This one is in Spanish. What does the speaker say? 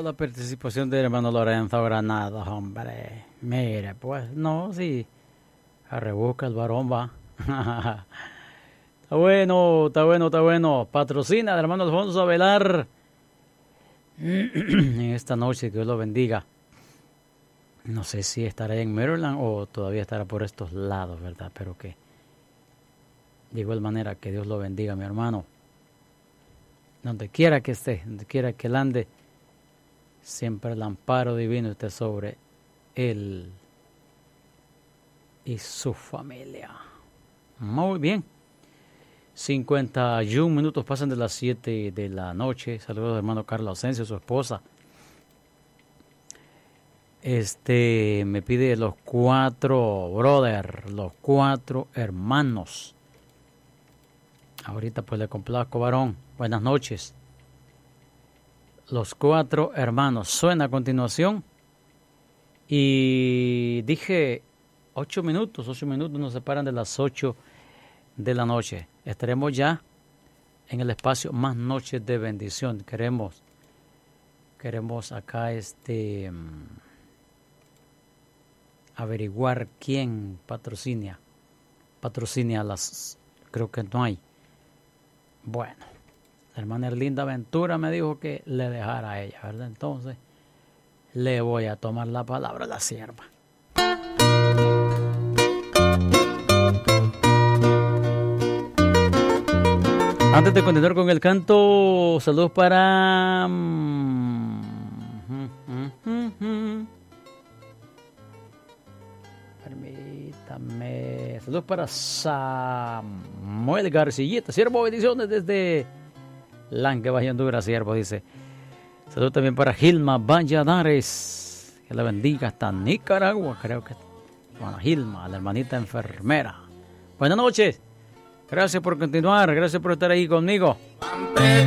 la participación del hermano Lorenzo Granados, hombre. Mire, pues, no, sí. A rebusca el varón va. Está bueno, está bueno, está bueno. Patrocina al hermano Alfonso Avelar. En esta noche, que Dios lo bendiga. No sé si estará en Maryland o todavía estará por estos lados, ¿verdad? Pero que, de igual manera, que Dios lo bendiga, mi hermano. Donde quiera que esté, donde quiera que él ande, siempre el amparo divino esté sobre él y su familia. Muy bien. 51 minutos pasan de las 7 de la noche. Saludos al hermano Carlos Asensio, su esposa. Me pide los 4 brothers, los 4 hermanos. Ahorita pues le complazco, varón. Buenas noches. Los 4 hermanos. Suena a continuación. Y dije 8 minutos nos separan de las 8 de la noche. Estaremos ya en el espacio Más Noches de Bendición. Queremos acá averiguar quién patrocina las, creo que no hay. Bueno, la hermana Erlinda Ventura me dijo que le dejara a ella, ¿verdad? Entonces le voy a tomar la palabra a la sierva. Antes de continuar con el canto, saludos para permítame, saludos para Samuel Garcilleta, siervo, bendiciones desde Lanque, Valle Honduras, siervo, dice. Saludos también para Gilma Valladares, que la bendiga hasta Nicaragua, creo que. Bueno, Gilma, la hermanita enfermera. Buenas noches. Gracias por continuar, gracias por estar ahí conmigo.